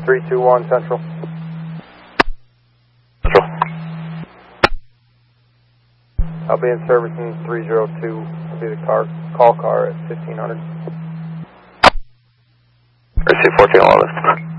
321 Central. Central. I'll be in service in 302. I'll be the call car at 1500. Receive 1411.